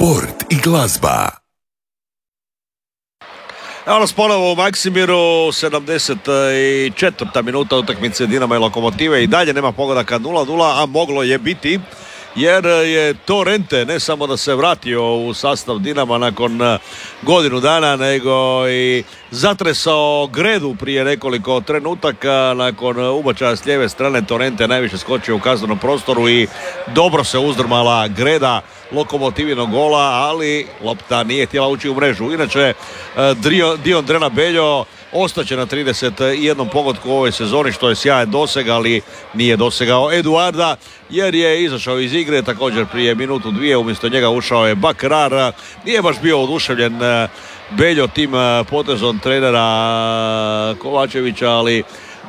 sport i glazba. Evo nas ponovo u Maksimiru, 74. minuta utakmice Dinama i Lokomotive i dalje nema pogodaka 0-0, a moglo je biti jer je Torrente ne samo da se vratio u sastav Dinama nakon godinu dana, nego i zatresao Gredu prije nekoliko trenutaka. Nakon ubačaja s lijeve strane Torrente najviše skočio u kaznenom prostoru i dobro se uzdrmala Greda Lokomotivinog gola, ali lopta nije htjela ući u mrežu. Inače, Dion Drena Beljo ostaće na 31 pogodku u ovoj sezoni, što je sjajan doseg, ali nije dosegao Eduarda jer je izašao iz igre također prije minutu dvije. Umjesto njega ušao je Bakrar. Nije baš bio oduševljen Beljo tim potezom trenera Kovačevića, ali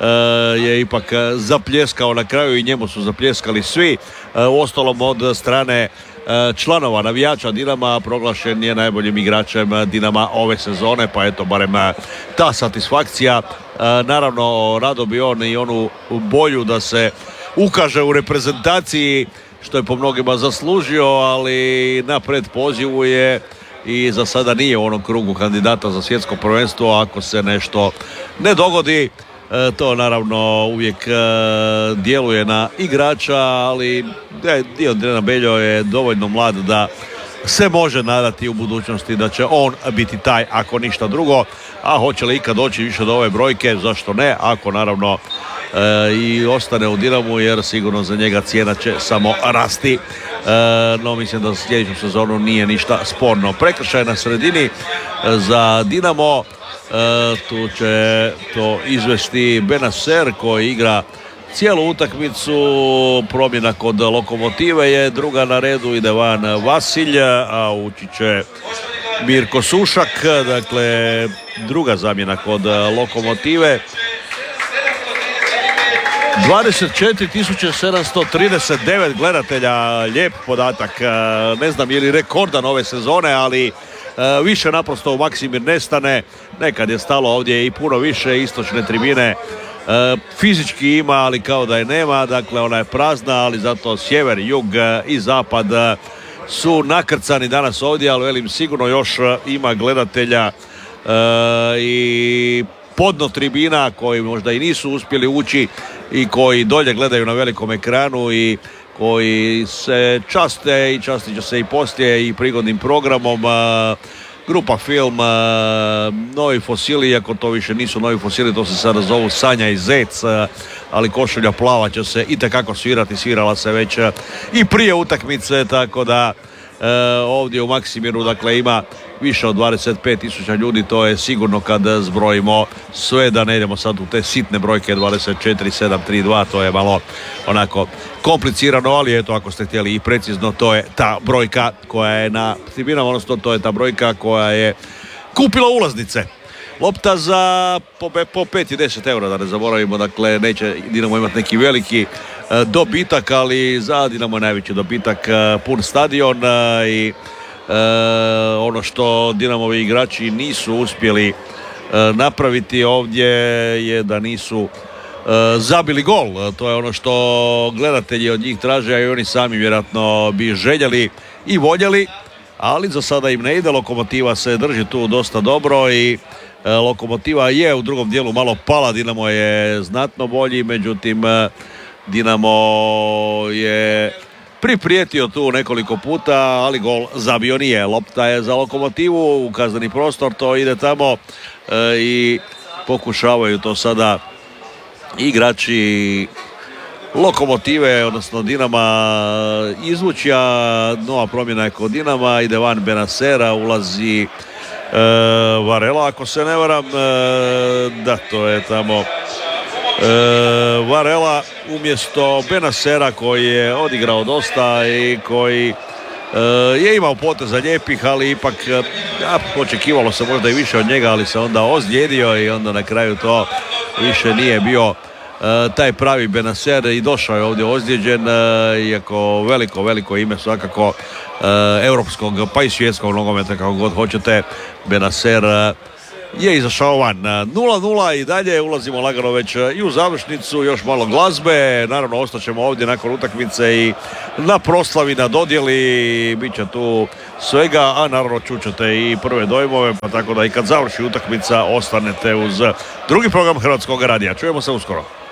je ipak zapljeskao na kraju i njemu su zapljeskali svi. Uostalom od strane članova navijača Dinama proglašen je najboljim igračem Dinama ove sezone, pa eto barem ta satisfakcija. Naravno rado bi on i onu bolju da se ukaže u reprezentaciji, što je po mnogima zaslužio, ali na predpozivu je i za sada nije u onom krugu kandidata za svjetsko prvenstvo ako se nešto ne dogodi. To naravno uvijek djeluje na igrača, ali Dion Drena Beljo je dovoljno mlad da se može nadati u budućnosti da će on biti taj ako ništa drugo. A hoće li ikad doći više do ove brojke, zašto ne, ako naravno i ostane u Dinamu, jer sigurno za njega cijena će samo rasti. No mislim da sljedeću sezonu nije ništa sporno. Prekršaj na sredini za Dinamo. Tu će to izvesti Benacer koji igra cijelu utakmicu. Promjena kod Lokomotive je druga na redu, ide van Vasilj, a ući će Mirko Sušak. Dakle, druga zamjena kod Lokomotive. 24.739 gledatelja, lijep podatak. Ne znam je li rekordan ove sezone, ali više naprosto u Maksimir nestane. Nekad je stalo ovdje i puno više. Istočne tribine fizički ima, ali kao da je nema. Dakle, ona je prazna, ali zato sjever, jug i zapad su nakrcani danas ovdje, ali velim sigurno još ima gledatelja i podno tribina koji možda i nisu uspjeli ući i koji dolje gledaju na velikom ekranu i koji se časte i častit će se i poslije i prigodnim programom. Grupa Film, Novi fosili, iako to više nisu Novi fosili, to se sada zovu Sanja i Zec, ali košulja plava će se itekako svirati, svirala se već i prije utakmice, tako da ovdje u Maksimiru dakle ima više od 25.000 ljudi, to je sigurno kad zbrojimo sve, da ne idemo sad u te sitne brojke 24.732, to je malo onako komplicirano, ali eto ako ste htjeli i precizno, to je ta brojka koja je na tribinama, odnosno to je ta brojka koja je kupila ulaznice. Lopta za po 5 i 10 eura, da ne zaboravimo, dakle neće Dinamo imati neki veliki dobitak, ali za Dinamo je najveći dobitak pun stadion i ono što Dinamovi igrači nisu uspjeli napraviti ovdje je da nisu zabili gol. To je ono što gledatelji od njih traže, a i oni sami vjerojatno bi željeli i voljeli, ali za sada im ne ide. Lokomotiva se drži tu dosta dobro i Lokomotiva je u drugom dijelu malo pala, Dinamo je znatno bolji, međutim Dinamo je priprijetio tu nekoliko puta, ali gol zabio nije. Lopta je za Lokomotivu u kazneni prostor, to ide tamo i pokušavaju to sada igrači Lokomotive, odnosno Dinama, izvući, a nova promjena je kod Dinama, ide van Benacera, ulazi Varela, ako se ne varam, da, to je tamo Varela umjesto Benacera koji je odigrao dosta i koji je imao poteza lijepih, ali ipak očekivalo se možda i više od njega, ali se onda ozlijedio i onda na kraju to više nije bio taj pravi Benacer i došao je ovdje ozlijeđen, iako veliko ime svakako europskog pa i svjetskog nogometa, kako god hoćete. Benacer je izašao van. 0-0 i dalje ulazimo lagano već i u završnicu, još malo glazbe, naravno ostaćemo ovdje nakon utakmice i na proslavi, na dodjeli, bit će tu svega, a naravno čućete i prve dojmove, pa tako da i kad završi utakmica ostanete uz drugi program Hrvatskog radija. Čujemo se uskoro.